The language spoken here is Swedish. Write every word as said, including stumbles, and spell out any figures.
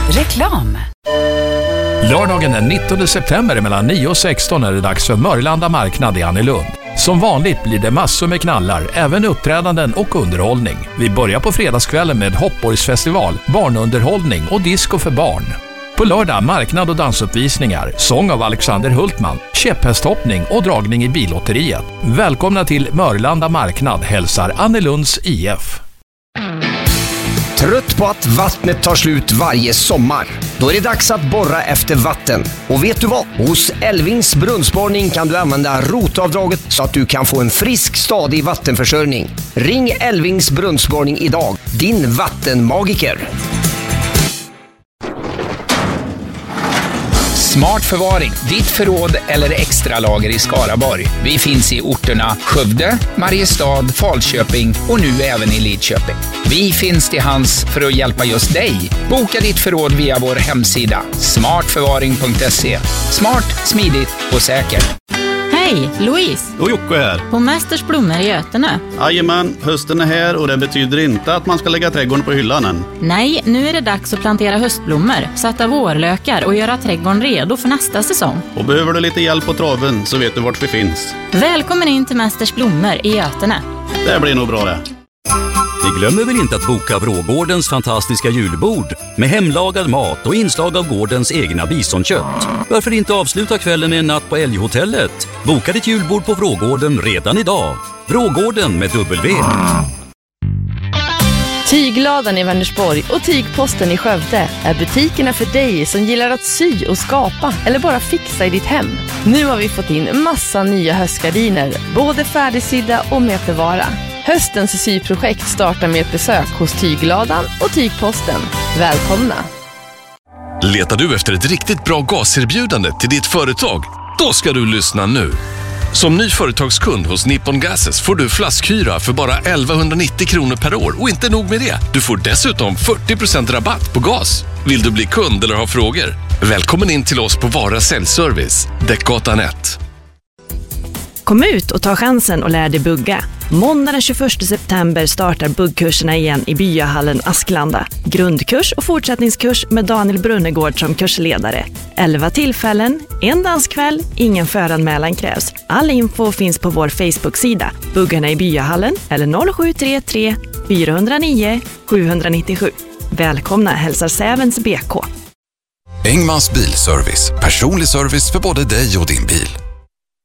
Reklam. Lördagen den nittonde september mellan nio och sexton är det dags för Mörlanda marknad i Annelund. Som vanligt blir det massor med knallar, även uppträdanden och underhållning. Vi börjar på fredagskvällen med Hoppborgsfestival, barnunderhållning och disco för barn. På lördag marknad och dansuppvisningar, sång av Alexander Hultman, käpphästhoppning och dragning i billotteriet. Välkomna till Mörlanda marknad, hälsar Annelunds I F. Trött på att vattnet tar slut varje sommar? Då är det dags att borra efter vatten. Och vet du vad? Hos Elvings brunnsborrning kan du använda rotavdraget så att du kan få en frisk, stadig vattenförsörjning. Ring Elvings brunnsborrning idag, din vattenmagiker. Smart förvaring, ditt förråd eller extra lager i Skaraborg. Vi finns i orterna Skövde, Mariestad, Falköping och nu även i Lidköping. Vi finns till hands för att hjälpa just dig. Boka ditt förråd via vår hemsida smart förvaring punkt se. Smart, smidigt och säkert. Hej, Louise. Och Jocke här. På Mästers blommor i Götene. Jajamän, hösten är här och det betyder inte att man ska lägga trädgården på hyllan än. Nej, nu är det dags att plantera höstblommor, sätta vårlökar och göra trädgården redo för nästa säsong. Och behöver du lite hjälp på traven så vet du vart vi finns. Välkommen in till Mästers blommor i Götene. Det blir nog bra det. Vi glömmer väl inte att boka Vrågårdens fantastiska julbord med hemlagad mat och inslag av gårdens egna bisonkött. Varför inte avsluta kvällen med en natt på Älghotellet? Boka ditt julbord på Vrågården redan idag. Vrågården med W. Tygladan i Vänersborg och Tygposten i Skövde är butikerna för dig som gillar att sy och skapa eller bara fixa i ditt hem. Nu har vi fått in massa nya höstgardiner, både färdigsydda och med förvara. Höstens syprojekt startar med ett besök hos Tygladan och Tygposten. Välkomna! Letar du efter ett riktigt bra gaserbjudande till ditt företag? Då ska du lyssna nu. Som ny företagskund hos Nippon Gases får du flaskhyra för bara elvahundranittio kronor per år. Och inte nog med det, du får dessutom fyrtio procent rabatt på gas. Vill du bli kund eller ha frågor? Välkommen in till oss på Vara Säljservice, Däckgatan ett. Kom ut och ta chansen och lär dig bugga. Måndag den tjugoförsta september startar buggkurserna igen i Byahallen Asklanda. Grundkurs och fortsättningskurs med Daniel Brunnegård som kursledare. elva tillfällen, en danskväll, ingen föranmälan krävs. All info finns på vår Facebook-sida. Buggarna i Byahallen eller noll sju tre tre fyra noll nio sju nio sju. Välkomna hälsar Sävens B K. Engmans bilservice. Personlig service för både dig och din bil.